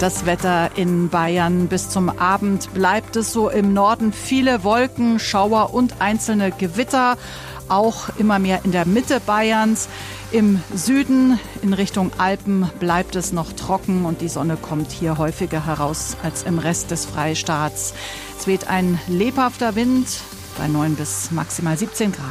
Das Wetter in Bayern. Bis zum Abend bleibt es so im Norden. Viele Wolken, Schauer und einzelne Gewitter. Auch immer mehr in der Mitte Bayerns. Im Süden in Richtung Alpen bleibt es noch trocken und die Sonne kommt hier häufiger heraus als im Rest des Freistaats. Es weht ein lebhafter Wind bei 9 bis maximal 17 Grad.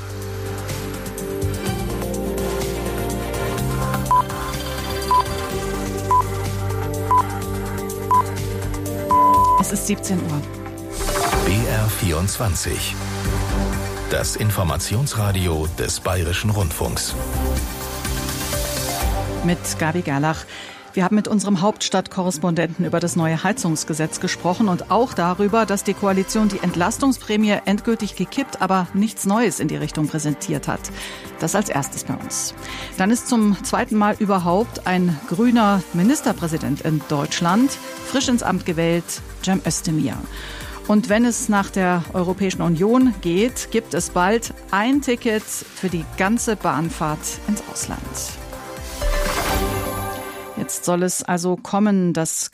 Es ist 17 Uhr. BR24. Das Informationsradio des Bayerischen Rundfunks. Mit Gabi Gerlach. Wir haben mit unserem Hauptstadtkorrespondenten über das neue Heizungsgesetz gesprochen und auch darüber, dass die Koalition die Entlastungsprämie endgültig gekippt, aber nichts Neues in die Richtung präsentiert hat. Das als erstes bei uns. Dann ist zum zweiten Mal überhaupt ein grüner Ministerpräsident in Deutschland, frisch ins Amt gewählt, Cem Özdemir. Und wenn es nach der Europäischen Union geht, gibt es bald ein Ticket für die ganze Bahnfahrt ins Ausland. Jetzt soll es also kommen, das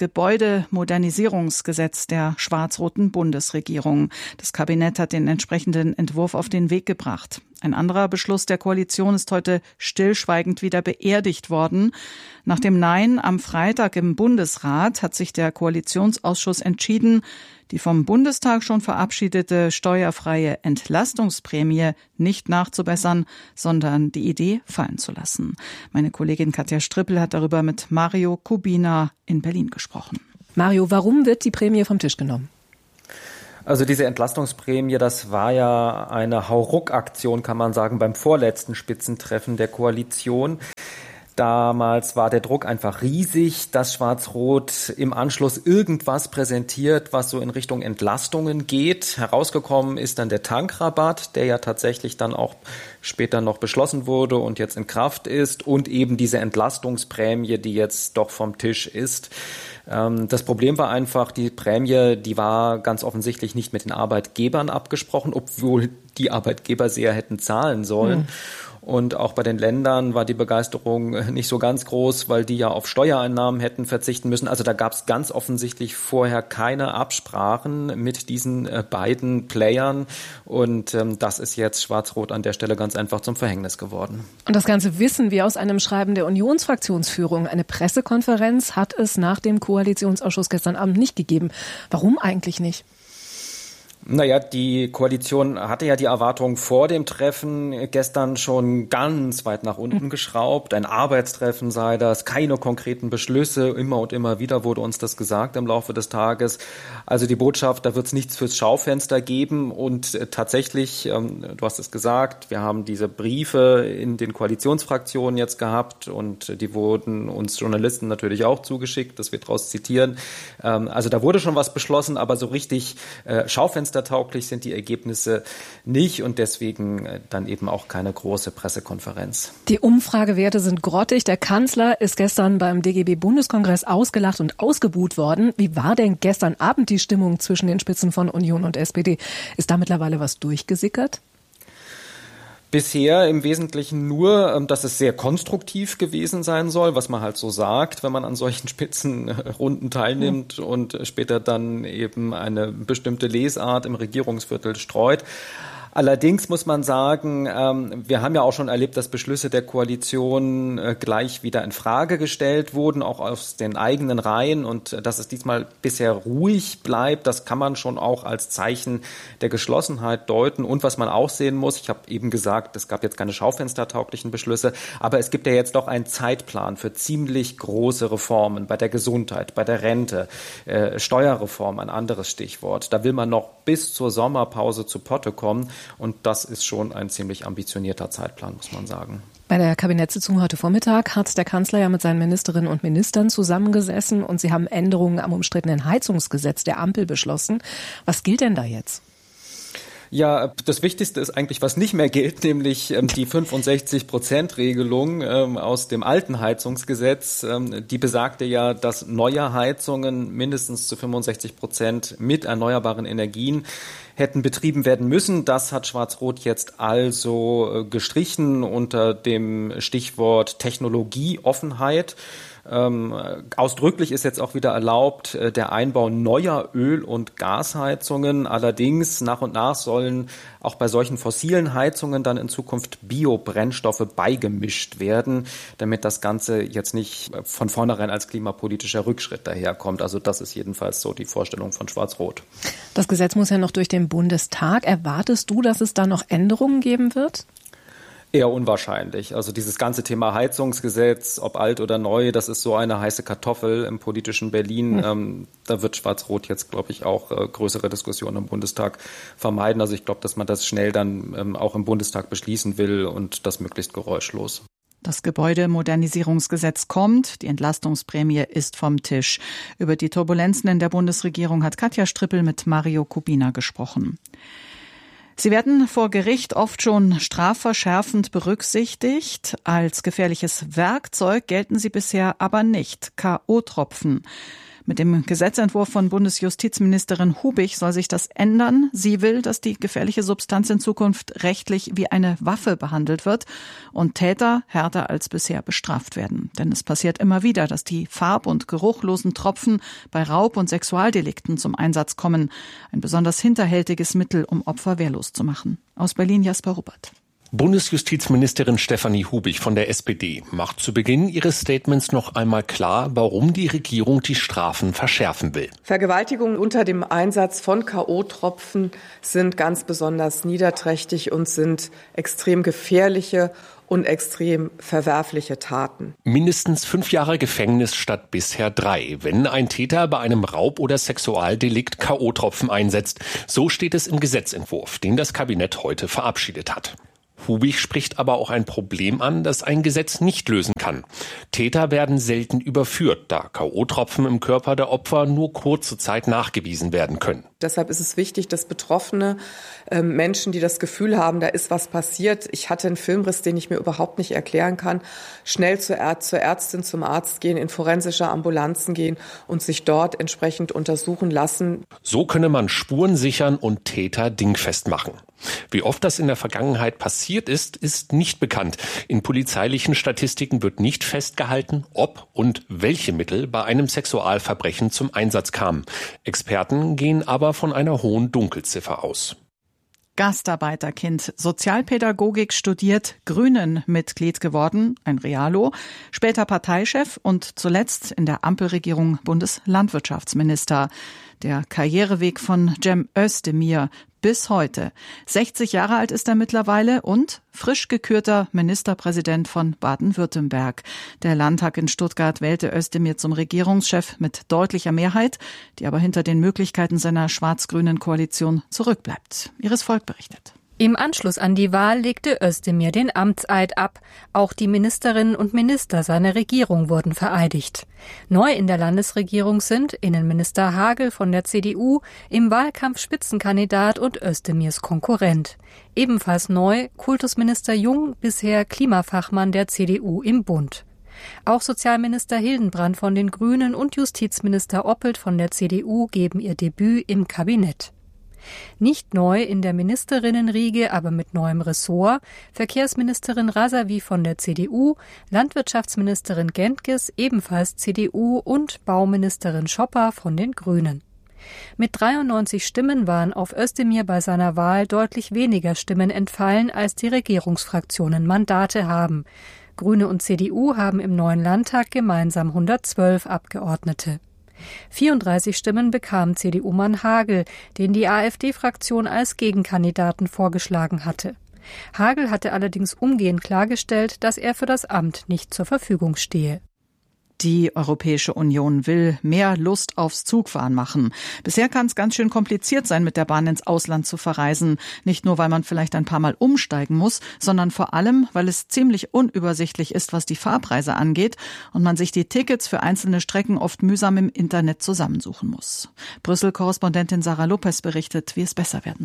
Gebäudemodernisierungsgesetz der schwarz-roten Bundesregierung. Das Kabinett hat den entsprechenden Entwurf auf den Weg gebracht. Ein anderer Beschluss der Koalition ist heute stillschweigend wieder beerdigt worden. Nach dem Nein am Freitag im Bundesrat hat sich der Koalitionsausschuss entschieden, die vom Bundestag schon verabschiedete steuerfreie Entlastungsprämie nicht nachzubessern, sondern die Idee fallen zu lassen. Meine Kollegin Katja Strippel hat darüber mit Mario Kubina in Berlin gesprochen. Mario, warum wird die Prämie vom Tisch genommen? Also diese Entlastungsprämie, das war ja eine Hauruck-Aktion, kann man sagen, beim vorletzten Spitzentreffen der Koalition. Damals war der Druck einfach riesig, dass Schwarz-Rot im Anschluss irgendwas präsentiert, was so in Richtung Entlastungen geht. Herausgekommen ist dann der Tankrabatt, der ja tatsächlich dann auch später noch beschlossen wurde und jetzt in Kraft ist, und eben diese Entlastungsprämie, die jetzt doch vom Tisch ist. Das Problem war einfach, die Prämie, die war ganz offensichtlich nicht mit den Arbeitgebern abgesprochen, obwohl die Arbeitgeber sehr hätten zahlen sollen. Und auch bei den Ländern war die Begeisterung nicht so ganz groß, weil die ja auf Steuereinnahmen hätten verzichten müssen. Also da gab es ganz offensichtlich vorher keine Absprachen mit diesen beiden Playern. Und das ist jetzt Schwarz-Rot an der Stelle ganz einfach zum Verhängnis geworden. Und das Ganze wissen wir aus einem Schreiben der Unionsfraktionsführung. Eine Pressekonferenz hat es nach dem Koalitionsausschuss gestern Abend nicht gegeben. Warum eigentlich nicht? Naja, die Koalition hatte ja die Erwartung vor dem Treffen gestern schon ganz weit nach unten geschraubt. Ein Arbeitstreffen sei das, keine konkreten Beschlüsse. Immer und immer wieder wurde uns das gesagt im Laufe des Tages. Also die Botschaft, da wird es nichts fürs Schaufenster geben. Und tatsächlich, du hast es gesagt, wir haben diese Briefe in den Koalitionsfraktionen jetzt gehabt und die wurden uns Journalisten natürlich auch zugeschickt, dass wir daraus zitieren. Also da wurde schon was beschlossen, aber so richtig schaufenstertauglich sind die Ergebnisse nicht und deswegen dann eben auch keine große Pressekonferenz. Die Umfragewerte sind grottig. Der Kanzler ist gestern beim DGB-Bundeskongress ausgelacht und ausgebuht worden. Wie war denn gestern Abend die Stimmung zwischen den Spitzen von Union und SPD? Ist da mittlerweile was durchgesickert? Bisher im Wesentlichen nur, dass es sehr konstruktiv gewesen sein soll, was man halt so sagt, wenn man an solchen Spitzenrunden teilnimmt und später dann eben eine bestimmte Lesart im Regierungsviertel streut. Allerdings muss man sagen, wir haben ja auch schon erlebt, dass Beschlüsse der Koalition gleich wieder in Frage gestellt wurden, auch aus den eigenen Reihen. Und dass es diesmal bisher ruhig bleibt, das kann man schon auch als Zeichen der Geschlossenheit deuten. Und was man auch sehen muss, ich habe eben gesagt, es gab jetzt keine schaufenstertauglichen Beschlüsse, aber es gibt ja jetzt doch einen Zeitplan für ziemlich große Reformen bei der Gesundheit, bei der Rente, Steuerreform, ein anderes Stichwort. Da will man noch bis zur Sommerpause zu Potte kommen. Und das ist schon ein ziemlich ambitionierter Zeitplan, muss man sagen. Bei der Kabinettssitzung heute Vormittag hat der Kanzler ja mit seinen Ministerinnen und Ministern zusammengesessen und sie haben Änderungen am umstrittenen Heizungsgesetz der Ampel beschlossen. Was gilt denn da jetzt? Ja, das Wichtigste ist eigentlich, was nicht mehr gilt, nämlich die 65%-Regelung aus dem alten Heizungsgesetz. Die besagte ja, dass neue Heizungen mindestens zu 65% mit erneuerbaren Energien hätten betrieben werden müssen. Das hat Schwarz-Rot jetzt also gestrichen unter dem Stichwort Technologieoffenheit. Ausdrücklich ist jetzt auch wieder erlaubt der Einbau neuer Öl- und Gasheizungen. Allerdings nach und nach sollen auch bei solchen fossilen Heizungen dann in Zukunft Biobrennstoffe beigemischt werden, damit das Ganze jetzt nicht von vornherein als klimapolitischer Rückschritt daherkommt. Also das ist jedenfalls so die Vorstellung von Schwarz-Rot. Das Gesetz muss ja noch durch den Bundestag. Erwartest du, dass es da noch Änderungen geben wird? Eher unwahrscheinlich. Also dieses ganze Thema Heizungsgesetz, ob alt oder neu, das ist so eine heiße Kartoffel im politischen Berlin. Da wird Schwarz-Rot jetzt, glaube ich, auch größere Diskussionen im Bundestag vermeiden. Also ich glaube, dass man das schnell dann auch im Bundestag beschließen will und das möglichst geräuschlos. Das Gebäudemodernisierungsgesetz kommt, die Entlastungsprämie ist vom Tisch. Über die Turbulenzen in der Bundesregierung hat Katja Strippel mit Mario Kubina gesprochen. Sie werden vor Gericht oft schon strafverschärfend berücksichtigt. Als gefährliches Werkzeug gelten sie bisher aber nicht. K.O.-Tropfen. Mit dem Gesetzentwurf von Bundesjustizministerin Hubich soll sich das ändern. Sie will, dass die gefährliche Substanz in Zukunft rechtlich wie eine Waffe behandelt wird und Täter härter als bisher bestraft werden. Denn es passiert immer wieder, dass die farb- und geruchlosen Tropfen bei Raub- und Sexualdelikten zum Einsatz kommen. Ein besonders hinterhältiges Mittel, um Opfer wehrlos zu machen. Aus Berlin Jasper Ruppert. Bundesjustizministerin Stefanie Hubich von der SPD macht zu Beginn ihres Statements noch einmal klar, warum die Regierung die Strafen verschärfen will. Vergewaltigungen unter dem Einsatz von K.O.-Tropfen sind ganz besonders niederträchtig und sind extrem gefährliche und extrem verwerfliche Taten. Mindestens 5 Jahre Gefängnis statt bisher 3, wenn ein Täter bei einem Raub- oder Sexualdelikt K.O.-Tropfen einsetzt. So steht es im Gesetzentwurf, den das Kabinett heute verabschiedet hat. Hubich spricht aber auch ein Problem an, das ein Gesetz nicht lösen kann. Täter werden selten überführt, da K.O.-Tropfen im Körper der Opfer nur kurze Zeit nachgewiesen werden können. Deshalb ist es wichtig, dass Betroffene Menschen, die das Gefühl haben, da ist was passiert, ich hatte einen Filmriss, den ich mir überhaupt nicht erklären kann, schnell zur Ärztin, zum Arzt gehen, in forensische Ambulanzen gehen und sich dort entsprechend untersuchen lassen. So könne man Spuren sichern und Täter dingfest machen. Wie oft das in der Vergangenheit passiert ist, ist nicht bekannt. In polizeilichen Statistiken wird nicht festgehalten, ob und welche Mittel bei einem Sexualverbrechen zum Einsatz kamen. Experten gehen aber von einer hohen Dunkelziffer aus. Gastarbeiterkind, Sozialpädagogik studiert, Grünen-Mitglied geworden, ein Realo, später Parteichef und zuletzt in der Ampelregierung Bundeslandwirtschaftsminister. Der Karriereweg von Cem Özdemir bis heute. 60 Jahre alt ist er mittlerweile und frisch gekürter Ministerpräsident von Baden-Württemberg. Der Landtag in Stuttgart wählte Özdemir zum Regierungschef mit deutlicher Mehrheit, die aber hinter den Möglichkeiten seiner schwarz-grünen Koalition zurückbleibt. Iris Volk berichtet. Im Anschluss an die Wahl legte Özdemir den Amtseid ab. Auch die Ministerinnen und Minister seiner Regierung wurden vereidigt. Neu in der Landesregierung sind Innenminister Hagel von der CDU, im Wahlkampf Spitzenkandidat und Özdemirs Konkurrent. Ebenfalls neu Kultusminister Jung, bisher Klimafachmann der CDU im Bund. Auch Sozialminister Hildenbrand von den Grünen und Justizminister Oppelt von der CDU geben ihr Debüt im Kabinett. Nicht neu in der Ministerinnenriege, aber mit neuem Ressort, Verkehrsministerin Rasavi von der CDU, Landwirtschaftsministerin Gentges, ebenfalls CDU und Bauministerin Schopper von den Grünen. Mit 93 Stimmen waren auf Özdemir bei seiner Wahl deutlich weniger Stimmen entfallen, als die Regierungsfraktionen Mandate haben. Grüne und CDU haben im neuen Landtag gemeinsam 112 Abgeordnete. 34 Stimmen bekam CDU-Mann Hagel, den die AfD-Fraktion als Gegenkandidaten vorgeschlagen hatte. Hagel hatte allerdings umgehend klargestellt, dass er für das Amt nicht zur Verfügung stehe. Die Europäische Union will mehr Lust aufs Zugfahren machen. Bisher kann es ganz schön kompliziert sein, mit der Bahn ins Ausland zu verreisen. Nicht nur, weil man vielleicht ein paar Mal umsteigen muss, sondern vor allem, weil es ziemlich unübersichtlich ist, was die Fahrpreise angeht und man sich die Tickets für einzelne Strecken oft mühsam im Internet zusammensuchen muss. Brüssel-Korrespondentin Sarah Lopez berichtet, wie es besser werden soll.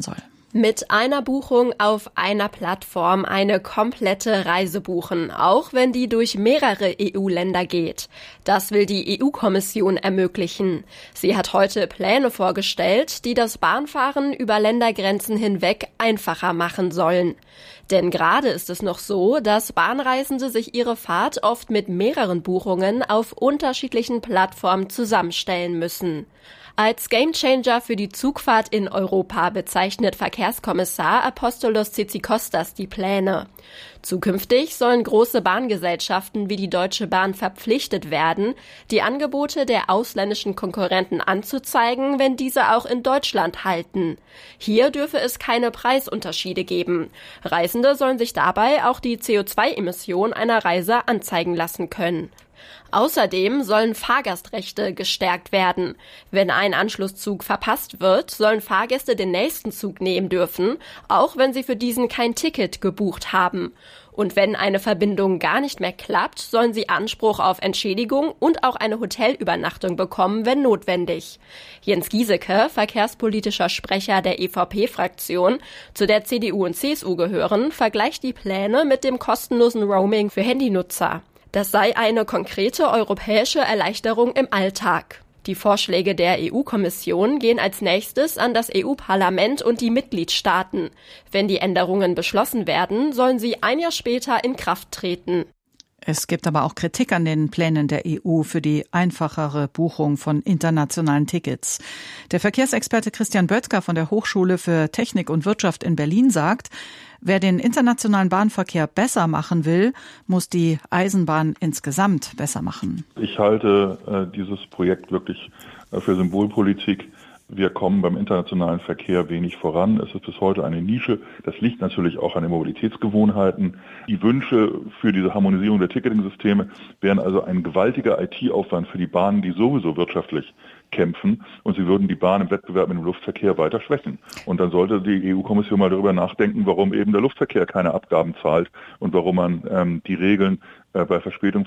Mit einer Buchung auf einer Plattform eine komplette Reise buchen, auch wenn die durch mehrere EU-Länder geht. Das will die EU-Kommission ermöglichen. Sie hat heute Pläne vorgestellt, die das Bahnfahren über Ländergrenzen hinweg einfacher machen sollen. Denn gerade ist es noch so, dass Bahnreisende sich ihre Fahrt oft mit mehreren Buchungen auf unterschiedlichen Plattformen zusammenstellen müssen. Als Gamechanger für die Zugfahrt in Europa bezeichnet Verkehrskommissar Apostolos Tzitzikostas die Pläne. Zukünftig sollen große Bahngesellschaften wie die Deutsche Bahn verpflichtet werden, die Angebote der ausländischen Konkurrenten anzuzeigen, wenn diese auch in Deutschland halten. Hier dürfe es keine Preisunterschiede geben. Reisende sollen sich dabei auch die CO2-Emission einer Reise anzeigen lassen können. Außerdem sollen Fahrgastrechte gestärkt werden. Wenn ein Anschlusszug verpasst wird, sollen Fahrgäste den nächsten Zug nehmen dürfen, auch wenn sie für diesen kein Ticket gebucht haben. Und wenn eine Verbindung gar nicht mehr klappt, sollen sie Anspruch auf Entschädigung und auch eine Hotelübernachtung bekommen, wenn notwendig. Jens Giesecke, verkehrspolitischer Sprecher der EVP-Fraktion, zu der CDU und CSU gehören, vergleicht die Pläne mit dem kostenlosen Roaming für Handynutzer. Das sei eine konkrete europäische Erleichterung im Alltag. Die Vorschläge der EU-Kommission gehen als nächstes an das EU-Parlament und die Mitgliedstaaten. Wenn die Änderungen beschlossen werden, sollen sie ein Jahr später in Kraft treten. Es gibt aber auch Kritik an den Plänen der EU für die einfachere Buchung von internationalen Tickets. Der Verkehrsexperte Christian Böttger von der Hochschule für Technik und Wirtschaft in Berlin sagt, wer den internationalen Bahnverkehr besser machen will, muss die Eisenbahn insgesamt besser machen. Ich halte dieses Projekt wirklich für Symbolpolitik. Wir kommen beim internationalen Verkehr wenig voran. Es ist bis heute eine Nische. Das liegt natürlich auch an den Mobilitätsgewohnheiten. Die Wünsche für diese Harmonisierung der Ticketing-Systeme wären also ein gewaltiger IT-Aufwand für die Bahnen, die sowieso wirtschaftlich kämpfen, und sie würden die Bahn im Wettbewerb mit dem Luftverkehr weiter schwächen. Und dann sollte die EU-Kommission mal darüber nachdenken, warum eben der Luftverkehr keine Abgaben zahlt und warum man die Regeln bei Verspätung